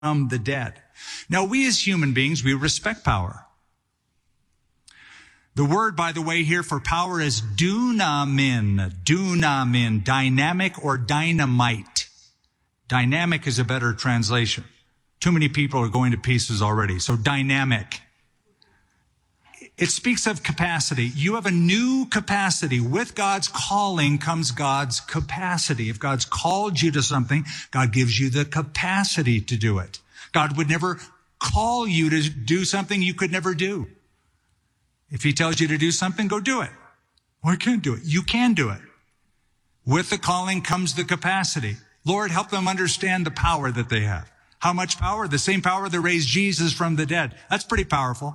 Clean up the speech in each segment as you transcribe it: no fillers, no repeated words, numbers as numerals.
from the dead. Now, we as human beings, we respect power. The word, by the way, here for power is dunamin, dynamic or dynamite. Dynamic is a better translation. Too many people are going to pieces already. So dynamic. It speaks of capacity. You have a new capacity. With God's calling comes God's capacity. If God's called you to something, God gives you the capacity to do it. God would never call you to do something you could never do. If he tells you to do something, go do it. Or I can't do it. You can do it. With the calling comes the capacity. Lord, help them understand the power that they have. How much power? The same power that raised Jesus from the dead. That's pretty powerful.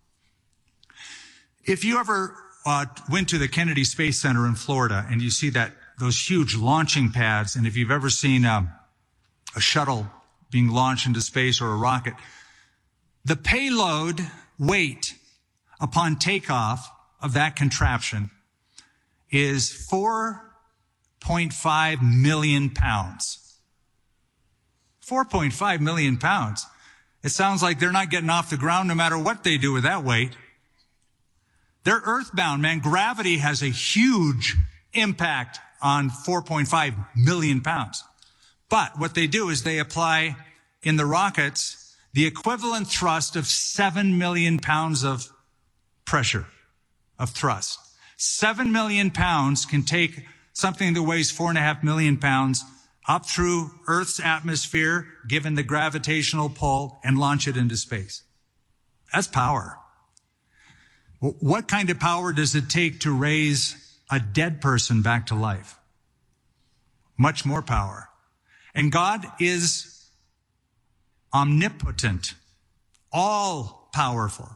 If you ever went to the Kennedy Space Center in Florida and you see those huge launching pads, and if you've ever seen a shuttle being launched into space or a rocket, the payload weight upon takeoff of that contraption is 4.5 million pounds. 4.5 million pounds. It sounds like they're not getting off the ground no matter what they do with that weight. They're earthbound, man. Gravity has a huge impact on 4.5 million pounds. But what they do is they apply in the rockets the equivalent thrust of 7 million pounds of pressure, of thrust. 7 million pounds can take something that weighs 4.5 million pounds up through Earth's atmosphere, given the gravitational pull, and launch it into space. That's power. What kind of power does it take to raise a dead person back to life? Much more power. And God is omnipotent, all-powerful.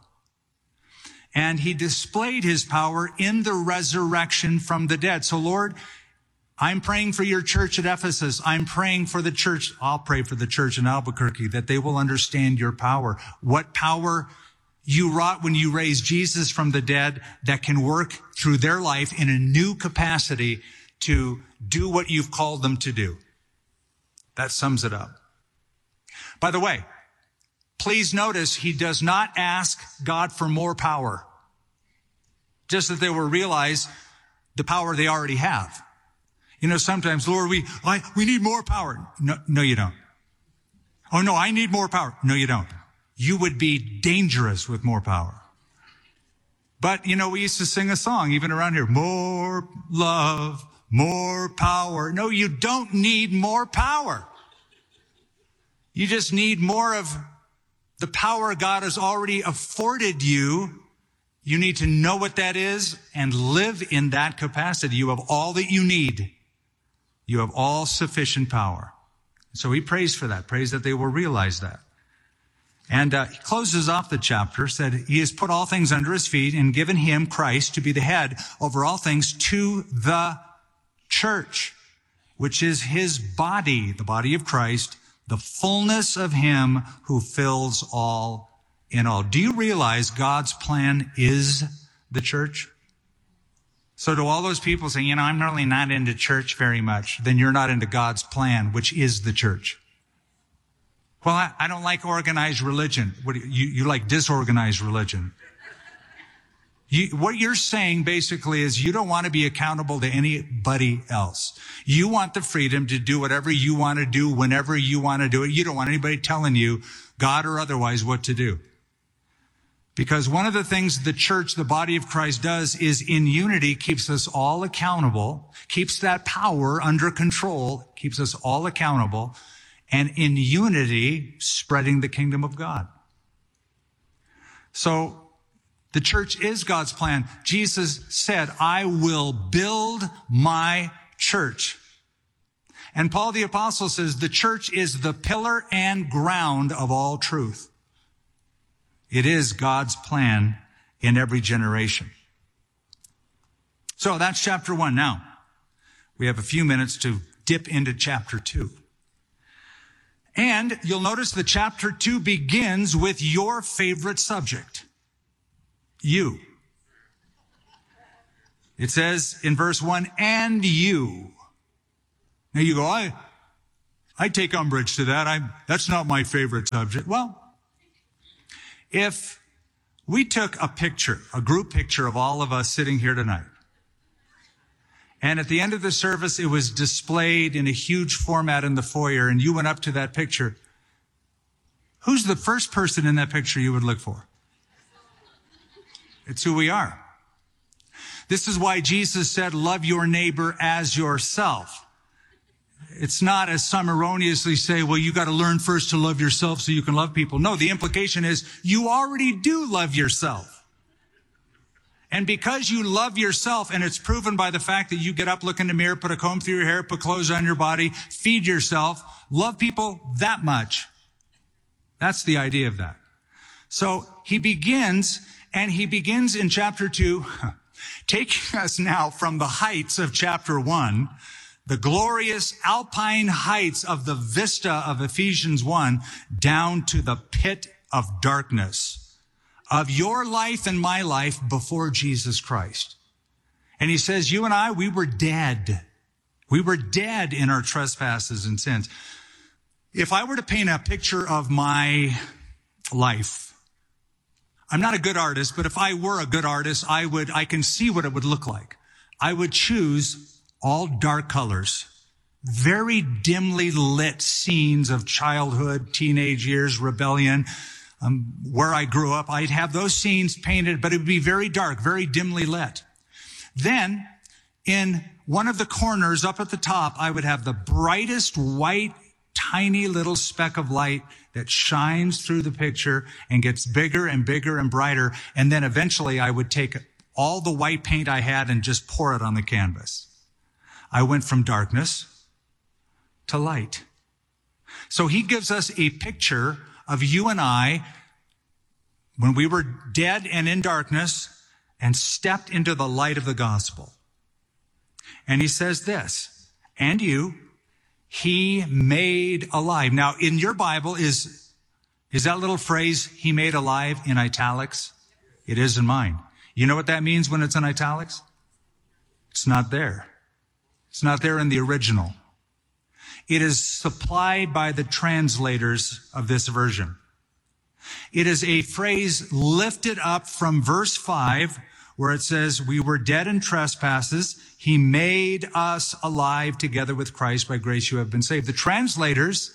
And he displayed his power in the resurrection from the dead. So, Lord, I'm praying for your church at Ephesus. I'm praying for the church. I'll pray for the church in Albuquerque that they will understand your power. What power you wrought when you raised Jesus from the dead that can work through their life in a new capacity to do what you've called them to do. That sums it up. By the way, please notice he does not ask God for more power. Just that they will realize the power they already have. You know, sometimes, Lord, we need more power. No, you don't. Oh, no, I need more power. No, you don't. You would be dangerous with more power. But, you know, we used to sing a song, even around here, more love, more power. No, you don't need more power. You just need more of the power God has already afforded you. You need to know what that is and live in that capacity. You have all that you need. You have all sufficient power. So he prays for that, prays that they will realize that. And he closes off the chapter, said, he has put all things under his feet and given him, Christ, to be the head over all things to the church, which is his body, the body of Christ, the fullness of him who fills all in all. Do you realize God's plan is the church? So to all those people saying, I'm really not into church very much, then you're not into God's plan, which is the church. Well, I don't like organized religion. What do you like disorganized religion? What you're saying basically is you don't want to be accountable to anybody else. You want the freedom to do whatever you want to do whenever you want to do it. You don't want anybody telling you, God or otherwise, what to do. Because one of the things the church, the body of Christ, does is in unity keeps us all accountable, keeps that power under control, keeps us all accountable, and in unity, spreading the kingdom of God. So the church is God's plan. Jesus said, I will build my church. And Paul the Apostle says the church is the pillar and ground of all truth. It is God's plan in every generation. So that's chapter 1. Now, we have a few minutes to dip into chapter 2. And you'll notice that chapter 2 begins with your favorite subject. You. It says in verse 1, and you. Now you go, I I take umbrage to that. That's not my favorite subject. Well, if we took a picture, a group picture of all of us sitting here tonight, and at the end of the service, it was displayed in a huge format in the foyer, and you went up to that picture, who's the first person in that picture you would look for? It's who we are. This is why Jesus said, love your neighbor as yourself. It's not, as some erroneously say, well, you got to learn first to love yourself so you can love people. No, the implication is you already do love yourself. And because you love yourself, and it's proven by the fact that you get up, look in the mirror, put a comb through your hair, put clothes on your body, feed yourself, love people that much. That's the idea of that. So he begins in chapter 2, taking us now from the heights of chapter 1, the glorious alpine heights of the vista of Ephesians 1, down to the pit of darkness of your life and my life before Jesus Christ. And he says, you and I, we were dead. We were dead in our trespasses and sins. If I were to paint a picture of my life, I'm not a good artist, but if I were a good artist, I can see what it would look like. I would choose all dark colors, very dimly lit scenes of childhood, teenage years, rebellion, where I grew up. I'd have those scenes painted, but it would be very dark, very dimly lit. Then, in one of the corners up at the top, I would have the brightest white, tiny little speck of light that shines through the picture and gets bigger and bigger and brighter. And then eventually I would take all the white paint I had and just pour it on the canvas. I went from darkness to light. So he gives us a picture of you and I when we were dead and in darkness and stepped into the light of the gospel. And he says this, and you, he made alive. Now, in your Bible, is that little phrase, he made alive, in italics? It is in mine. You know what that means when it's in italics? It's not there. It's not there in the original. It is supplied by the translators of this version. It is a phrase lifted up from verse 5, where it says, we were dead in trespasses. He made us alive together with Christ. By grace you have been saved. The translators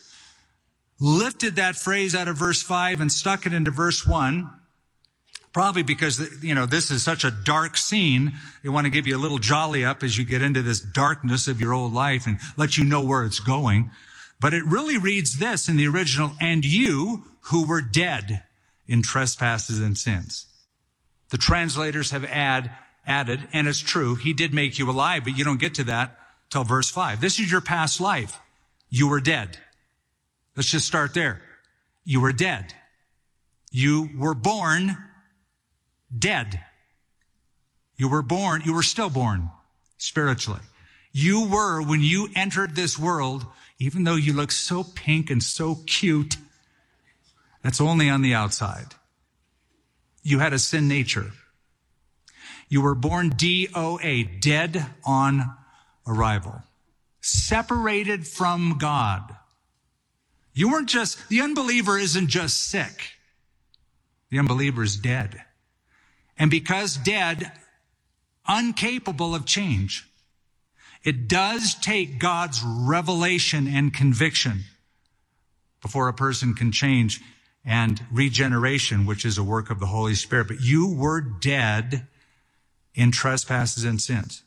lifted that phrase out of verse 5 and stuck it into verse 1, probably because, this is such a dark scene. They want to give you a little jolly up as you get into this darkness of your old life and let you know where it's going. But it really reads this in the original, and you who were dead in trespasses and sins. The translators have added, and it's true, he did make you alive, but you don't get to that till verse 5. This is your past life. You were dead. Let's just start there. You were dead. You were born dead. You were still born spiritually. You were, when you entered this world, even though you look so pink and so cute, that's only on the outside. You had a sin nature. You were born DOA, dead on arrival, separated from God. You weren't just, the unbeliever isn't just sick. The unbeliever is dead. And because dead, incapable of change. It does take God's revelation and conviction before a person can change, and regeneration, which is a work of the Holy Spirit. But you were dead in trespasses and sins.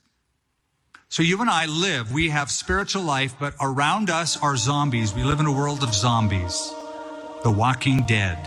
So you and I live, we have spiritual life, but around us are zombies. We live in a world of zombies, the walking dead,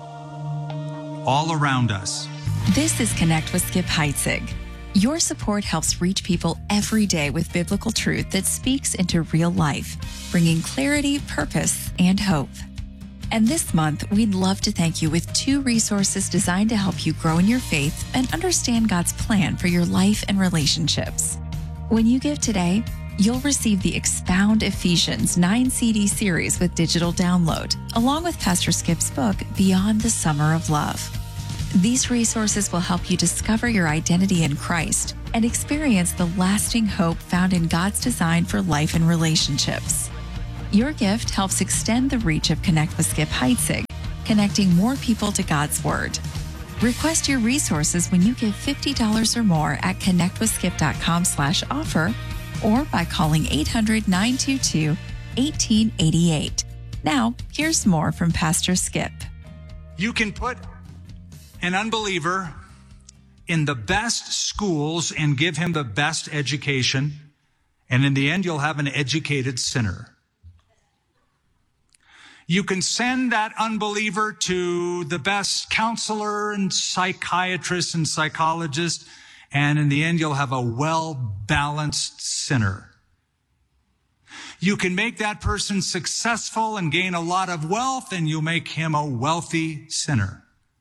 all around us. This is Connect with Skip Heitzig. Your support helps reach people every day with biblical truth that speaks into real life, bringing clarity, purpose, and hope. And this month, we'd love to thank you with 2 resources designed to help you grow in your faith and understand God's plan for your life and relationships. When you give today, you'll receive the Expound Ephesians 9 CD series with digital download, along with Pastor Skip's book, Beyond the Summer of Love. These resources will help you discover your identity in Christ and experience the lasting hope found in God's design for life and relationships. Your gift helps extend the reach of Connect with Skip Heitzig, connecting more people to God's Word. Request your resources when you give $50 or more at connectwithskip.com/offer or by calling 800-922-1888. Now, here's more from Pastor Skip. You can put an unbeliever in the best schools and give him the best education, and in the end, you'll have an educated sinner. You can send that unbeliever to the best counselor and psychiatrist and psychologist, and in the end, you'll have a well-balanced sinner. You can make that person successful and gain a lot of wealth, and you'll make him a wealthy sinner.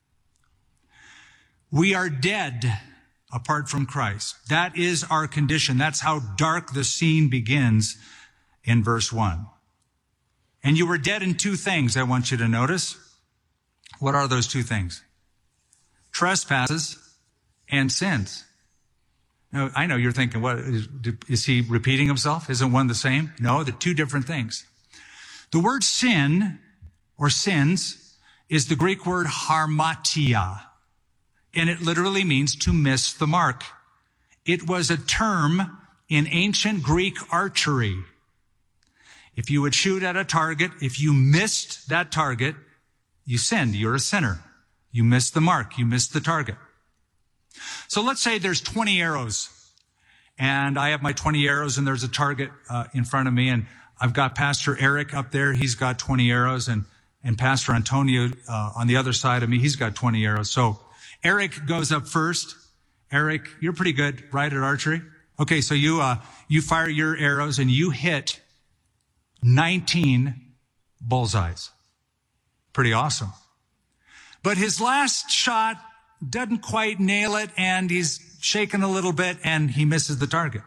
We are dead apart from Christ. That is our condition. That's how dark the scene begins in verse 1. And you were dead in two things, I want you to notice. What are those two things? Trespasses and sins. Now, I know you're thinking, what, is he repeating himself? Isn't one the same? No, they're two different things. The word sin or sins is the Greek word harmatia, and it literally means to miss the mark. It was a term in ancient Greek archery. If you would shoot at a target, if you missed that target, you sinned. You're a sinner. You missed the mark. You missed the target. So let's say there's 20 arrows, and I have my 20 arrows, and there's a target in front of me, and I've got Pastor Eric up there. He's got 20 arrows, and Pastor Antonio on the other side of me, he's got 20 arrows. So Eric goes up first. Eric, you're pretty good, right, at archery? Okay, so you fire your arrows, and you hit 19 bullseyes. Pretty awesome. But his last shot doesn't quite nail it, and he's shaking a little bit, and he misses the target.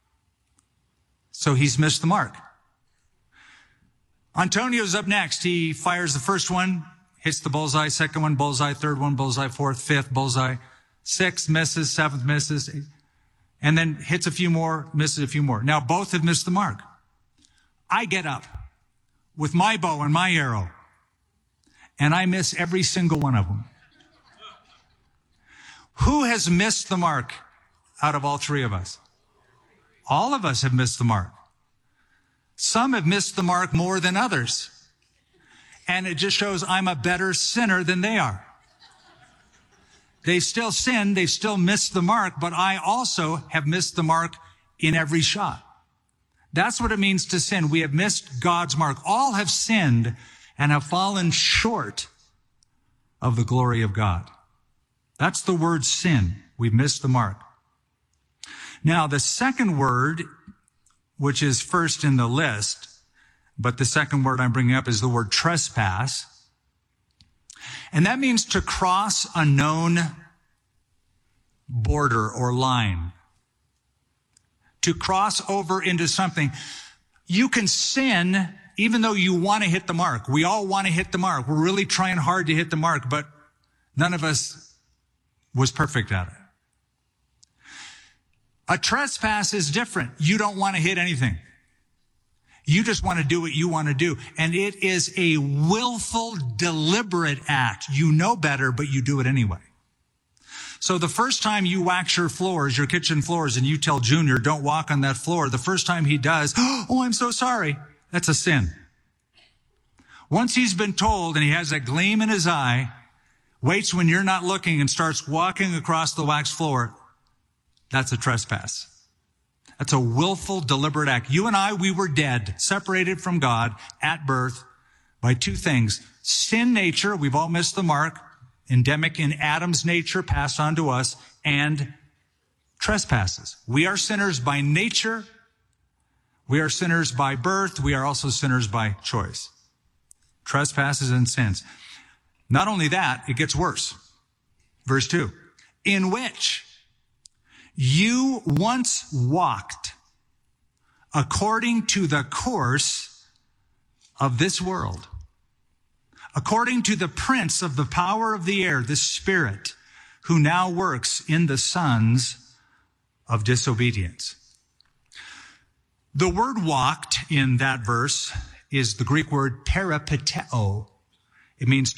So he's missed the mark. Antonio's up next. He fires the first one, hits the bullseye, second one, bullseye, third one, bullseye, fourth, fifth, bullseye, sixth, misses, seventh, misses, and then hits a few more, misses a few more. Now both have missed the mark. I get up with my bow and my arrow, and I miss every single one of them. Who has missed the mark out of all three of us? All of us have missed the mark. Some have missed the mark more than others. And it just shows I'm a better sinner than they are. They still sin, they still missed the mark, but I also have missed the mark in every shot. That's what it means to sin. We have missed God's mark. All have sinned and have fallen short of the glory of God. That's the word sin. We've missed the mark. Now, the second word, which is first in the list, but the second word I'm bringing up is the word trespass. And that means to cross a known border or line. To cross over into something. You can sin even though you want to hit the mark. We all want to hit the mark. We're really trying hard to hit the mark, but none of us was perfect at it. A trespass is different. You don't want to hit anything. You just want to do what you want to do. And it is a willful, deliberate act. You know better, but you do it anyway. So the first time you wax your floors, your kitchen floors, and you tell Junior, don't walk on that floor, the first time he does, oh, I'm so sorry. That's a sin. Once he's been told and he has a gleam in his eye, waits when you're not looking and starts walking across the waxed floor, that's a trespass. That's a willful, deliberate act. You and I, we were dead, separated from God at birth by two things. Sin nature, we've all missed the mark, endemic in Adam's nature, passed on to us, and trespasses. We are sinners by nature. We are sinners by birth. We are also sinners by choice. Trespasses and sins. Not only that, it gets worse. Verse 2, in which you once walked according to the course of this world, according to the prince of the power of the air, the spirit, who now works in the sons of disobedience. The word walked in that verse is the Greek word peripateo. It means